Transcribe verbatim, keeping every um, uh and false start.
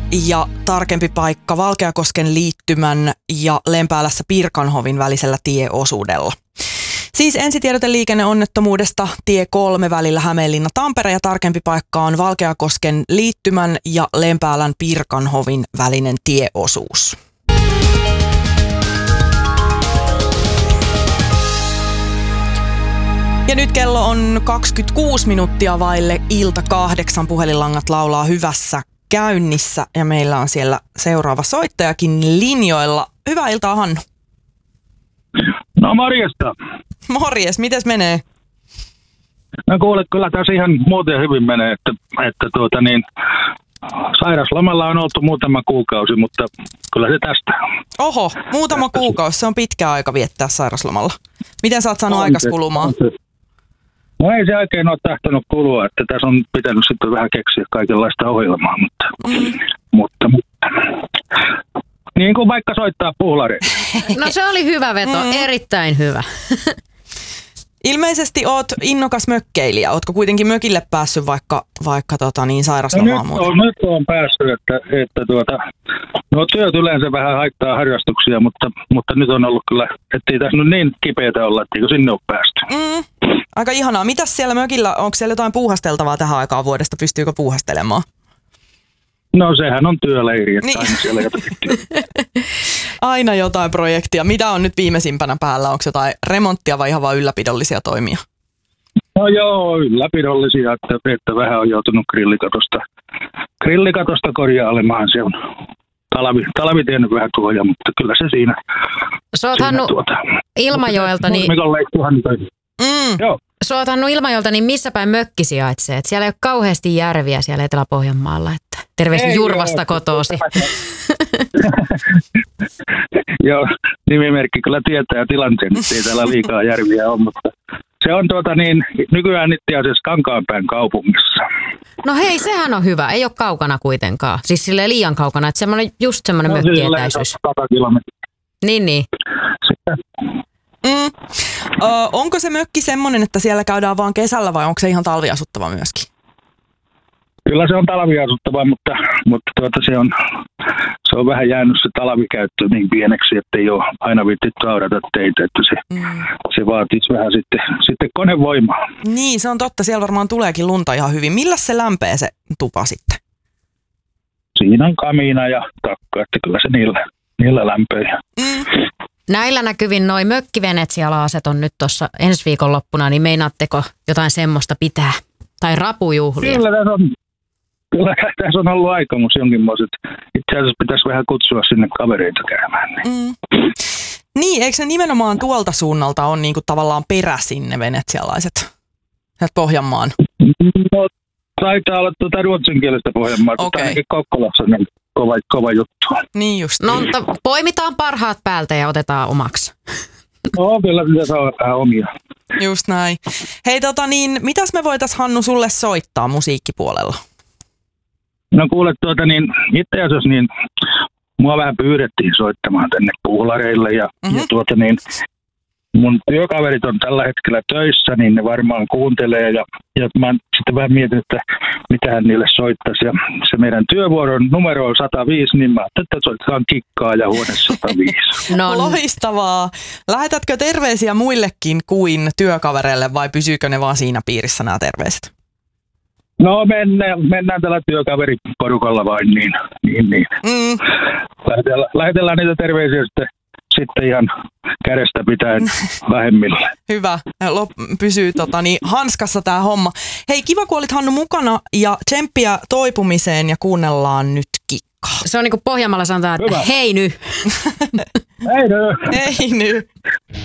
ja tarkempi paikka Valkeakosken liittymän ja Lempäälässä Pirkanhovin välisellä tieosuudella. Siis ensitiedote liikenneonnettomuudesta tie kolme välillä Hämeenlinna-Tampere ja tarkempi paikka on Valkeakosken liittymän ja Lempäälän Pirkanhovin välinen tieosuus. Ja nyt kello on kaksikymmentäkuusi minuuttia vaille ilta kahdeksan. Puhelinlangat laulaa hyvässä käynnissä ja meillä on siellä seuraava soittajakin linjoilla. Hyvää iltaa, Hannu. No morjesta. Morjes, mites menee? No kuule, kyllä tässä ihan muuten hyvin menee, että, että tuota niin, sairaslomalla on oltu muutama kuukausi, mutta kyllä se tästä. Oho, muutama tästä kuukausi, se on pitkä aika viettää sairaslomalla. Miten sä oot saanut aikas kulumaan? No ei se oikein ole tahtonut kulua, että tässä on pitänyt sitten vähän keksiä kaikenlaista ohjelmaa, mutta, mm. mutta, mutta niin kuin vaikka soittaa puhlareita. No se oli hyvä veto, mm. erittäin hyvä. Ilmeisesti oot innokas mökkeilijä. Ootko kuitenkin mökille päässyt vaikka, vaikka tota niin, sairaslomaan? No nyt, on, nyt on päässyt, että, että tuota, no työt yleensä vähän haittaa harrastuksia, mutta, mutta nyt on ollut kyllä, ettei tässä nyt niin kipeätä olla, etteikö sinne ole päästy. Mm. Aika ihanaa. Mitäs siellä mökillä, onko siellä jotain puuhasteltavaa tähän aikaan vuodesta? Pystyykö puuhastelemaan? No sehän on työleiri, että niin. aina siellä jotain. Aina jotain projektia. Mitä on nyt viimeisimpänä päällä? Onko jotain remonttia vai ihan vain ylläpidollisia toimia? No joo, ylläpidollisia, että, että vähän on joutunut grillikatosta, grillikatosta korjailemaan. Se on talvi, talvi tiennyt vähän tuoja, mutta kyllä se siinä. Sä oot Hannu tuota, Ilmajoelta, niin... Mm. Joo. Sä oot Hannu Ilmajoelta, niin missä päin mökki sijaitsee? Et siellä ei ole kauheasti järviä siellä Etelä-Pohjanmaalla. Että terveisiä Jurvasta joo, kotoosi. Joo, nimimerkki kyllä tietää tilanteen, että ei täällä liikaa järviä ole, mutta se on tuota niin, nykyään itse asiassa Kankaanpään kaupungissa. No hei, sehän on hyvä. Ei ole kaukana kuitenkaan. Siis silleen liian kaukana, että semmoinen, just semmoinen no, mökkietäisyys. sata kilometriä. Niin, niin. Sitten. Mm. Ö, onko se mökki semmoinen, että siellä käydään vaan kesällä vai onko se ihan talviasuttava myöskin? Kyllä se on talviasuttava, mutta, mutta tuota se, on, se on vähän jäänyt se talvikäyttö niin pieneksi, että ei ole aina viittitty aurata teitä, että se, mm. se vaatisi vähän sitten, sitten konevoimaa. Niin, se on totta. Siellä varmaan tuleekin lunta ihan hyvin. Millä se lämpee se tupa sitten? Siinä on kamiina ja takka, että kyllä se niillä, niillä lämpöjä. Mm. Näillä näkyvin noi mökkivenet siellä aset on nyt tuossa ensi viikonloppuna, niin meinaatteko jotain semmoista pitää? Tai rapujuhlia? Kyllä tässä on, kyllä tässä on ollut aikomus jonkinmoiset. Itse asiassa pitäisi vähän kutsua sinne kavereita käymään. Niin, mm. niin eikö ne nimenomaan tuolta suunnalta on niinku tavallaan peräisin ne venetsialaiset? Sieltä Pohjanmaan? No, taitaa olla tuota ruotsinkielistä Pohjanmaata, okay. Ainakin Kokkolassa niin kova, kova juttu. Niin just. No, mutta poimitaan parhaat päältä ja otetaan omaksi. No, kyllä sitä saa vähän omia. Just näin. Hei, tota niin, mitäs me voitais, Hannu, sulle soittaa musiikkipuolella? No kuule, tuota niin, itse asiassa niin, mua vähän pyydettiin soittamaan tänne puhlareille ja, mm-hmm. ja tuota niin, mun työkaverit on tällä hetkellä töissä, niin ne varmaan kuuntelee ja, ja mä sitten vähän mietin, että mitähän niille soittaisi. Ja se meidän työvuoron numero on sata viisi, niin mä ajattelin, että soitetaan kikkaa ja huone sata viisi. No loistavaa. Lähetätkö terveisiä muillekin kuin työkavereille vai pysyykö ne vaan siinä piirissä nämä terveiset? No mennään, mennään tällä työkaveriporukalla vain, niin, niin, niin. Mm. Lähetellään, lähetellään niitä terveisiä sitten. Sitten ihan kädestä pitäen vähemmillä. Hyvä. Lop- pysyy tota, niin, hanskassa tää homma. Hei, kiva kun olit, Hannu, mukana ja tsemppiä toipumiseen ja kuunnellaan nyt kikkaa. Se on niin kuin Pohjanmaalla sanotaan, että hei ny. Hei ny. Hei ny.